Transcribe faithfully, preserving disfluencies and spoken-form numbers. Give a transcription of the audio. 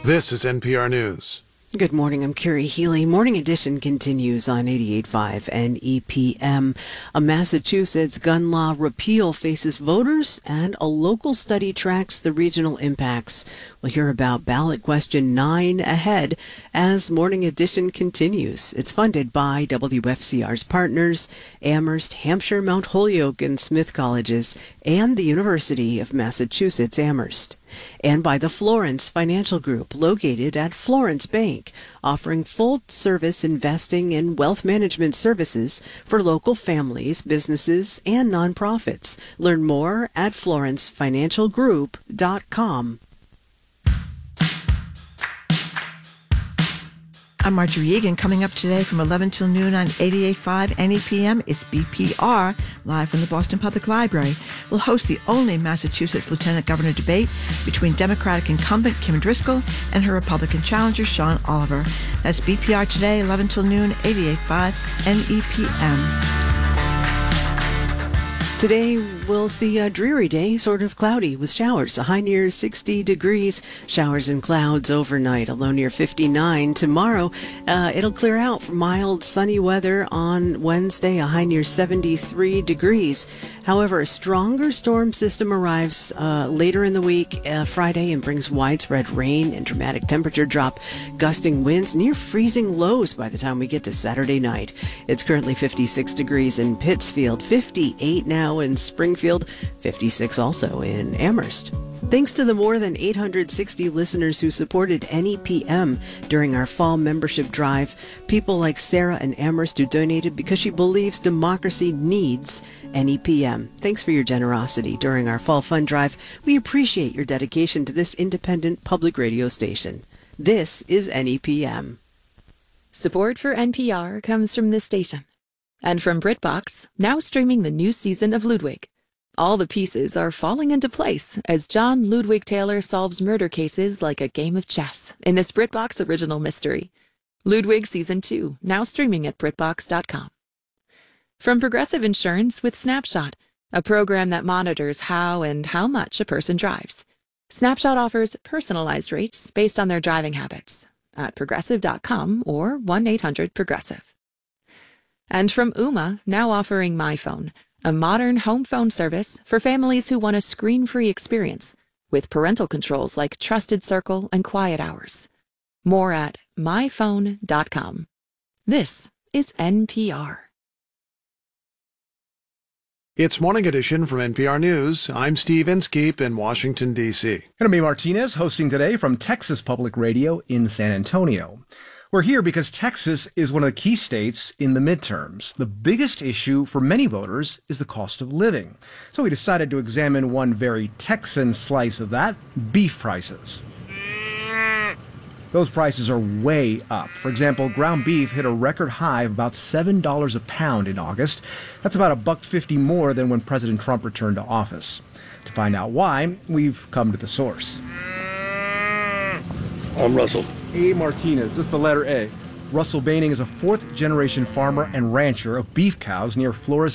This is N P R News. Good morning, I'm Carrie Healy. Morning Edition continues on eighty-eight point five N E P M. A Massachusetts gun law repeal faces voters, and a local study tracks the regional impacts. We'll hear about ballot question nine ahead as Morning Edition continues. It's funded by W F C R's partners, Amherst, Hampshire, Mount Holyoke, and Smith Colleges, and the University of Massachusetts Amherst. And by the Florence Financial Group, located at Florence Bank, offering full-service investing and wealth management services for local families, businesses, and nonprofits. Learn more at florence financial group dot com. I'm Marjorie Egan. Coming up today from eleven till noon on eighty-eight point five N E P M, it's B P R, live from the Boston Public Library. We'll host the only Massachusetts Lieutenant Governor debate between Democratic incumbent Kim Driscoll and her Republican challenger Sean Oliver. That's B P R today, eleven till noon, eighty-eight point five N E P M. Today, we'll see a dreary day, sort of cloudy with showers. A high near sixty degrees. Showers and clouds overnight, a low near fifty-nine. Tomorrow, uh, it'll clear out for mild, sunny weather on Wednesday, a high near seventy-three degrees. However, a stronger storm system arrives uh, later in the week, uh, Friday, and brings widespread rain and dramatic temperature drop, gusting winds near freezing lows by the time we get to Saturday night. It's currently fifty-six degrees in Pittsfield, fifty-eight now in Springfield, fifty-six also in Amherst. Thanks to the more than eight hundred sixty listeners who supported N E P M during our fall membership drive, people like Sarah in Amherst who donated because she believes democracy needs N E P M. Thanks for your generosity during our fall fund drive. We appreciate your dedication to this independent public radio station. This is N E P M. Support for N P R comes from this station. And from BritBox, now streaming the new season of Ludwig. All the pieces are falling into place as John Ludwig Taylor solves murder cases like a game of chess in this BritBox original mystery. Ludwig Season two, now streaming at Brit Box dot com. From Progressive Insurance with Snapshot, a program that monitors how and how much a person drives. Snapshot offers personalized rates based on their driving habits at progressive dot com or one eight hundred progressive. And from Ooma, now offering MyPhone, a modern home phone service for families who want a screen-free experience with parental controls like Trusted Circle and Quiet Hours. More at my phone dot com. This is N P R. It's Morning Edition from N P R News. I'm Steve Inskeep in Washington, D C And I'm Martinez, hosting today from Texas Public Radio in San Antonio. We're here because Texas is one of the key states in the midterms. The biggest issue for many voters is the cost of living. So we decided to examine one very Texan slice of that, beef prices. Those prices are way up. For example, ground beef hit a record high of about seven dollars a pound in August. That's about a buck fifty more than when President Trump returned to office. To find out why, we've come to the source. I'm Russell. A. Martinez, just the letter A. Russell Baining is a fourth-generation farmer and rancher of beef cows near Flores,